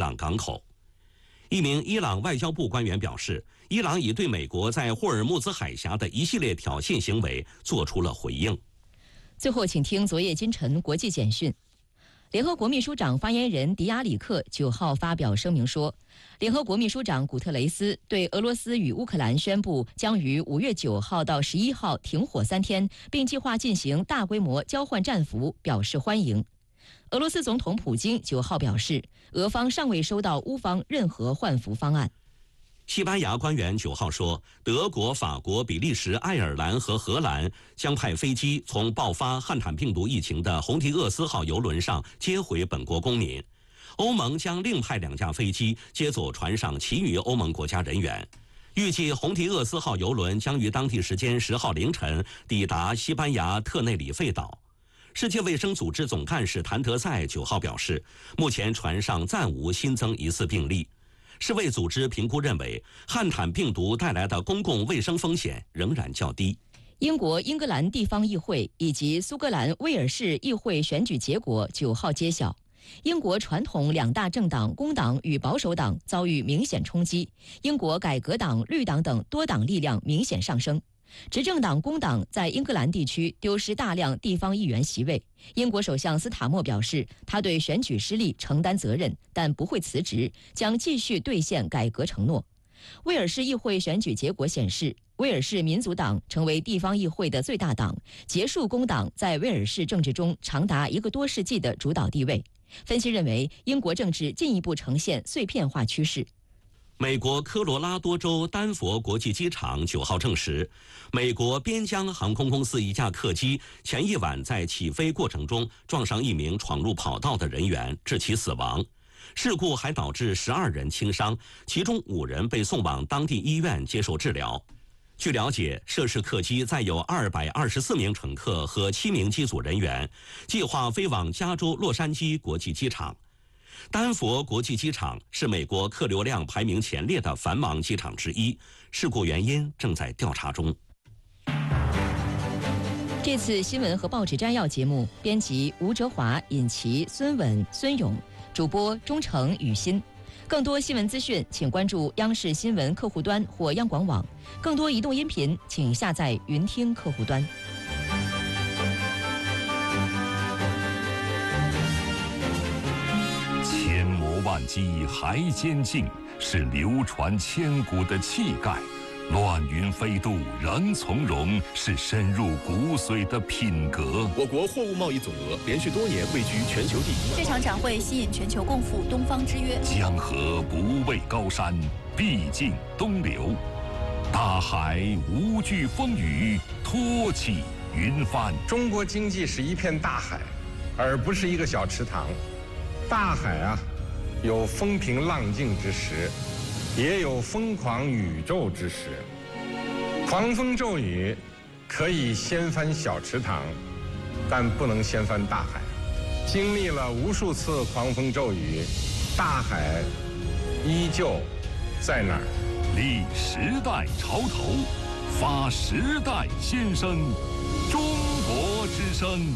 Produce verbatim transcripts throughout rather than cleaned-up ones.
朗港口。一名伊朗外交部官员表示，伊朗已对美国在霍尔木兹海峡的一系列挑衅行为做出了回应。 最后，请听昨夜今晨国际简讯。联合国秘书长发言人迪亚里克九号发表声明说，联合国秘书长古特雷斯对俄罗斯与乌克兰宣布将于五月九号到十一号停火三天，并计划进行大规模交换战俘表示欢迎。俄罗斯总统普京九号表示，俄方尚未收到乌方任何换俘方案。 西班牙官员九号说，德国、法国、比利时、爱尔兰和荷兰将派飞机从爆发汉坦病毒疫情的红提厄斯号邮轮上接回本国公民。欧盟将另派两架飞机接走船上其余欧盟国家人员。预计红提厄斯号邮轮将于当地时间十号凌晨抵达西班牙特内里费岛。世界卫生组织总干事谭德赛九号表示，目前船上暂无新增疑似病例。世卫组织评估认为，汉坦病毒带来的公共卫生风险仍然较低。 英国英格兰地方议会以及苏格兰威尔士议会选举结果九号揭晓。英国传统两大政党工党与保守党遭遇明显冲击，英国改革党、绿党等多党力量明显上升。执政党工党在英格兰地区丢失大量地方议员席位。英国首相斯塔默表示，他对选举失利承担责任，但不会辞职，将继续兑现改革承诺。威尔士议会选举结果显示，威尔士民族党成为地方议会的最大党，结束工党在威尔士政治中长达一个多世纪的主导地位。分析认为，英国政治进一步呈现碎片化趋势。 美国科罗拉多州丹佛国际机场九号证实，美国边疆航空公司一架客机前一晚在起飞过程中撞上一名闯入跑道的人员，致其死亡。事故还导致十二人轻伤，其中五人被送往当地医院接受治疗。据了解，涉事客机载有二百二十四名乘客和七名机组人员，计划飞往加州洛杉矶国际机场。丹佛国际机场是美国客流量排名前列的繁忙机场之一，事故原因正在调查中。 这次新闻和报纸摘要节目，编辑吴哲华、尹奇、孙稳、孙勇，主播钟诚、雨欣。更多新闻资讯，请关注央视新闻客户端或央广网。更多移动音频，请下载云听客户端。 千磨万击还坚劲，是流传千古的气概；乱云飞渡仍从容，是深入骨髓的品格。 我国货物贸易总额连续多年位居全球第一。 这场展会吸引全球共赴东方之约。 江河不畏高山，必尽东流；大海无惧风雨，托起云帆。 中国经济是一片大海，而不是一个小池塘。大海啊，有风平浪静之时，也有疯狂宇宙之时。狂风骤雨可以掀翻小池塘，但不能掀翻大海。经历了无数次狂风骤雨，大海依旧在那儿。 立时代潮头，发时代先声，中国之声。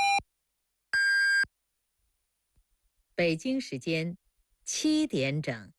北京时间七点整。